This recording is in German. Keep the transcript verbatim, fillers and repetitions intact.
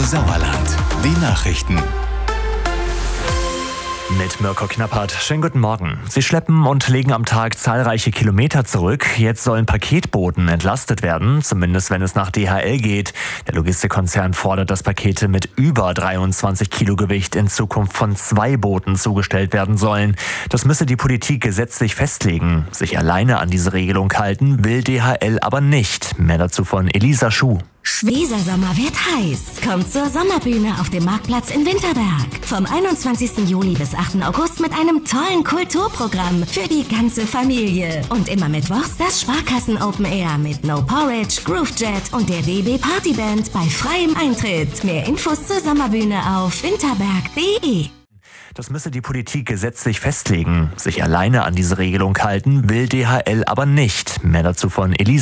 Sauerland. Die Nachrichten. Mit Mirko Knappert. Schönen guten Morgen. Sie schleppen und legen am Tag zahlreiche Kilometer zurück. Jetzt sollen Paketboten entlastet werden, zumindest wenn es nach D H L geht. Der Logistikkonzern fordert, dass Pakete mit über dreiundzwanzig Kilo Gewicht in Zukunft von zwei Booten zugestellt werden sollen. Das müsse die Politik gesetzlich festlegen. Sich alleine an diese Regelung halten will D H L aber nicht. Mehr dazu von Elisa Schuh. Dieser Sommer wird heiß. Kommt zur Sommerbühne auf dem Marktplatz in Winterberg. Vom einundzwanzigsten Juli bis achten August mit einem tollen Kulturprogramm für die ganze Familie. Und immer mittwochs das Sparkassen Open Air mit No Porridge, Groovejet und der D B Partyband bei freiem Eintritt. Mehr Infos zur Sommerbühne auf winterberg punkt de. Das müsse die Politik gesetzlich festlegen. Sich alleine an diese Regelung halten will D H L aber nicht. Mehr dazu von Elisa.